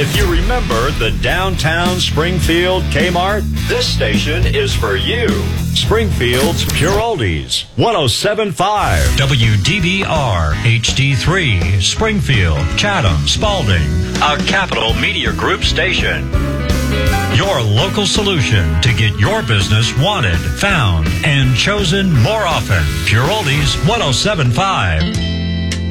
If you remember the downtown Springfield Kmart, this station is for you. Springfield's Pure Oldies, 107.5. WDBR HD3, Springfield, Chatham, Spalding, a Capital Media Group station. Your local solution to get your business wanted, found, and chosen more often. Pure Oldies, 107.5.